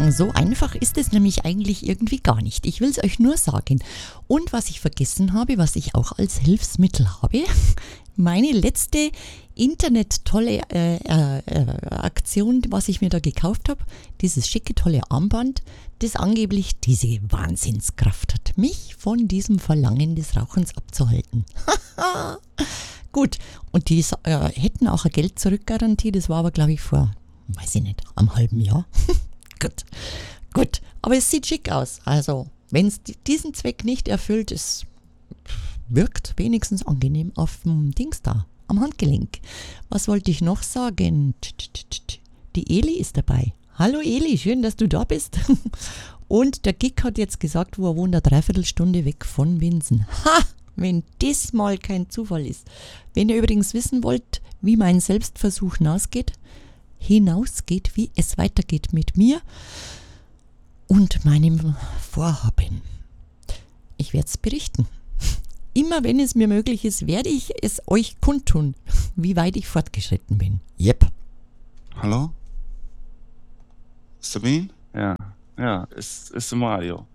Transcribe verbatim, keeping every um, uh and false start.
So einfach ist es nämlich eigentlich irgendwie gar nicht. Ich will es euch nur sagen. Und was ich vergessen habe, was ich auch als Hilfsmittel habe, meine letzte Internet-tolle äh, äh, Aktion, was ich mir da gekauft habe, dieses schicke, tolle Armband, das angeblich diese Wahnsinnskraft hat, mich von diesem Verlangen des Rauchens abzuhalten. Gut, und die äh, hätten auch eine Geld-Zurück-Garantie, das war aber, glaube ich, vor, weiß ich nicht, einem halben Jahr. Gut, gut, aber es sieht schick aus. Also, wenn es diesen Zweck nicht erfüllt, es wirkt wenigstens angenehm auf dem Dings da, am Handgelenk. Was wollte ich noch sagen? Die Eli ist dabei. Hallo Eli, schön, dass du da bist. Und der Gick hat jetzt gesagt, wo er wohnt, eine Dreiviertelstunde weg von Winsen. Ha! Wenn das mal kein Zufall ist. Wenn ihr übrigens wissen wollt, wie mein Selbstversuch hinausgeht, hinausgeht, wie es weitergeht mit mir und meinem Vorhaben. Ich werde es berichten. Immer wenn es mir möglich ist, werde ich es euch kundtun, wie weit ich fortgeschritten bin. Yep. Hallo? Sabine? Ja, ja, ist, ist Mario.